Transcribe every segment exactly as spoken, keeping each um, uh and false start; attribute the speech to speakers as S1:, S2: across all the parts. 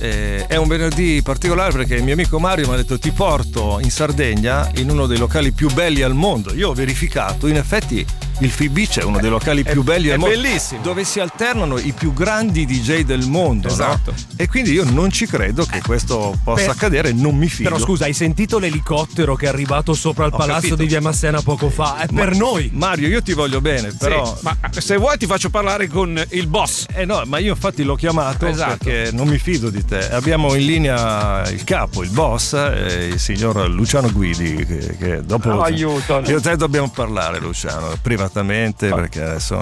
S1: eh, è un venerdì particolare perché il mio amico Mario mi ha detto: ti porto in Sardegna in uno dei locali più belli al mondo. Io ho verificato, in effetti il Phi Beach è uno dei locali più belli al mondo,
S2: bellissimo,
S1: dove si alternano i più grandi D J del mondo,
S2: esatto,
S1: no? E quindi io non ci credo che questo possa
S3: per...
S1: accadere, non mi fido.
S3: Però scusa, hai sentito l'elicottero che è arrivato sopra il
S1: Ho
S3: palazzo
S1: capito.
S3: di Via Massena poco fa? È
S1: Ma,
S3: per noi.
S1: Mario, io ti voglio bene, però
S2: sì, ma se vuoi ti faccio parlare con il boss.
S1: Eh no, ma io infatti l'ho chiamato,
S2: esatto,
S1: perché non mi fido di te. Abbiamo in linea il capo, il boss, eh, il signor Luciano Guidi, che, che dopo
S4: no, aiuto.
S1: Io e te dobbiamo parlare, Luciano, privatamente, perché adesso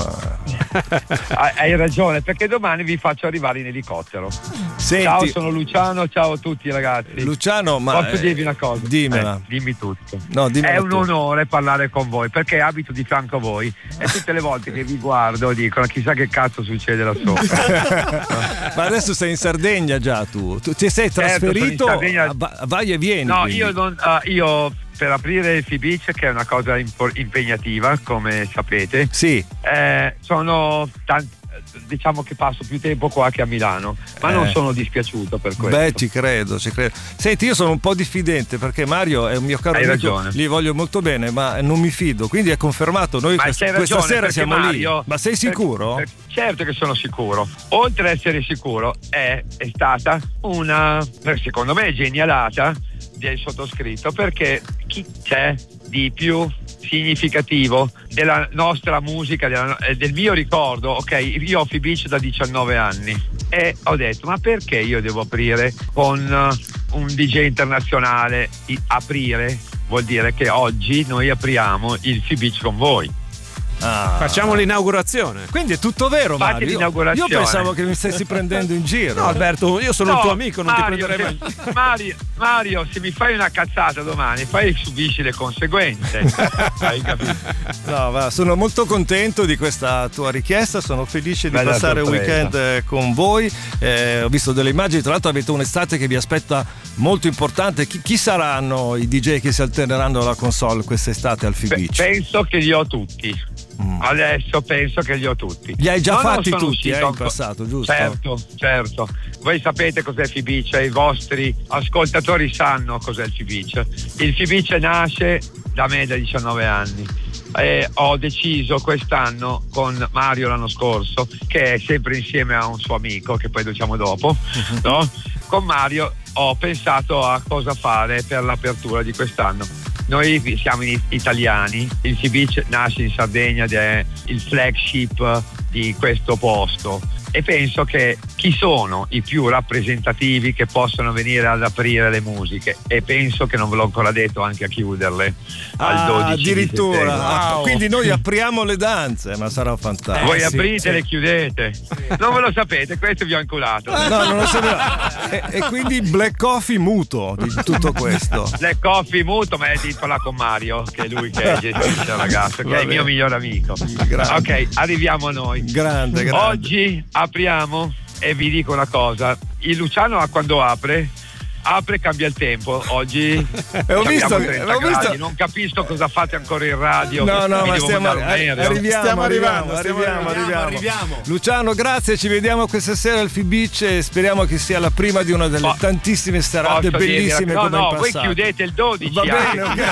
S4: hai ragione, perché domani vi faccio arrivare in elicottero.
S1: Senti,
S4: ciao, sono Luciano, ciao a tutti ragazzi.
S1: Luciano, ma
S4: posso dirvi una cosa?
S1: Dimmela.
S4: Eh, dimmi tutto.
S1: No,
S4: è un
S1: tu.
S4: onore parlare con voi, perché abito di fianco a voi e tutte le volte che vi guardo dicono chissà che cazzo succede là sopra.
S1: Ma adesso sei in Sardegna già tu, tu ti sei trasferito,
S4: certo, Sardegna...
S1: vai e vieni.
S4: No,
S1: quindi.
S4: io non uh, io per aprire il Phi Beach, che è una cosa impo- impegnativa, come sapete.
S1: Sì.
S4: Eh, sono tanti, diciamo che passo più tempo qua che a Milano, ma
S1: eh.
S4: non sono dispiaciuto per questo.
S1: Beh, ci credo, ci credo. Senti, io sono un po' diffidente perché Mario è un mio caro
S4: Hai
S1: amico,
S4: ragione.
S1: gli voglio molto bene, ma non mi fido, quindi è confermato. Noi
S4: ma
S1: questa,
S4: c'hai
S1: questa
S4: ragione,
S1: sera siamo
S4: Mario,
S1: lì. Ma sei sicuro?
S4: Per, per, certo che sono sicuro. Oltre ad essere sicuro, è, è stata una, secondo me, genialata del sottoscritto, perché chi c'è di più significativo della nostra musica, della, del mio ricordo, ok, io ho Phi Beach da diciannove anni e ho detto: ma perché io devo aprire con uh, un D J internazionale? I, aprire vuol dire che oggi noi apriamo il Phi Beach con voi.
S1: Ah.
S2: Facciamo l'inaugurazione.
S1: Quindi è tutto vero,
S4: Fate
S1: Mario.
S4: l'inaugurazione.
S1: Io pensavo che mi stessi prendendo in giro.
S2: No, Alberto, io sono
S4: no,
S2: un tuo amico, non
S4: Mario,
S2: ti prenderei mai.
S4: se, Mario, Mario, se mi fai una cazzata domani, poi subisci le conseguenze. Hai capito?
S1: No, va, sono molto contento di questa tua richiesta, sono felice di
S4: Bella
S1: passare un
S4: sorpresa.
S1: weekend eh, con voi. Eh, ho visto delle immagini, tra l'altro avete un'estate che vi aspetta molto importante. Chi, chi saranno i D J che si alterneranno alla console quest'estate al Phi Beach?
S4: Penso che li ho tutti. Mm. Adesso penso che li ho tutti.
S1: Li hai già
S4: no,
S1: fatti tutti, eh, in
S4: ancora.
S1: passato, giusto?
S4: Certo, certo. Voi sapete cos'è il Phi Beach, i vostri ascoltatori sanno cos'è il Phi Beach. Il Phi Beach nasce da me da diciannove anni. E ho deciso quest'anno con Mario l'anno scorso, che è sempre insieme a un suo amico che poi diciamo dopo, no? Con Mario ho pensato a cosa fare per l'apertura di quest'anno. Noi siamo in italiani, il Phi Beach nasce in Sardegna ed è il flagship di questo posto e penso che chi sono i più rappresentativi che possono venire ad aprire le musiche, e penso che non ve l'ho ancora detto, anche a chiuderle al
S1: ah,
S4: dodici
S1: addirittura.
S4: di
S1: Wow. Quindi noi apriamo le danze, ma sarà fantastico.
S4: Voi
S1: eh,
S4: aprite
S1: sì,
S4: e le
S1: sì.
S4: chiudete, non ve lo sapete, questo vi ho inculato.
S1: No, non lo sapevo. e, e quindi Black Coffee muto di tutto questo.
S4: Black Coffee muto, ma è di là con Mario, che è lui che gestisce il ragazzo, che
S1: Va
S4: è il mio
S1: bene.
S4: migliore amico.
S1: Grande.
S4: Ok, arriviamo a noi.
S1: Grande, grande.
S4: Oggi apriamo e vi dico una cosa, il Luciano quando apre apre e cambia il tempo. Oggi
S1: ho visto,
S4: trenta
S1: ho
S4: gradi.
S1: visto.
S4: Non capisco cosa fate ancora in radio.
S1: No, no,
S4: Mi
S1: ma
S4: devo
S1: stiamo,
S4: mandare un aereo.
S1: arriviamo,
S2: Stiamo
S1: arriviamo,
S2: arrivando, stiamo
S1: arriviamo,
S2: arriviamo,
S1: arriviamo.
S3: arriviamo.
S1: Luciano, grazie, ci vediamo questa sera al Phi Beach e speriamo che sia la prima di una delle
S4: Po-
S1: tantissime serate
S4: Posso
S1: bellissime
S4: dirvi- no,
S1: come
S4: no,
S1: in
S4: voi
S1: passato.
S4: chiudete il dodici.
S1: Va bene,
S4: anche,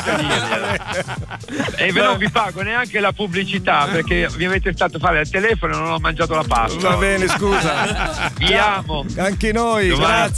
S1: ok.
S4: e ve non vi pago neanche la pubblicità perché mi avete stato fare al telefono e non ho mangiato la pasta.
S1: Va bene, scusa.
S4: Vi amo.
S1: Anche noi,
S4: Domani.
S1: grazie.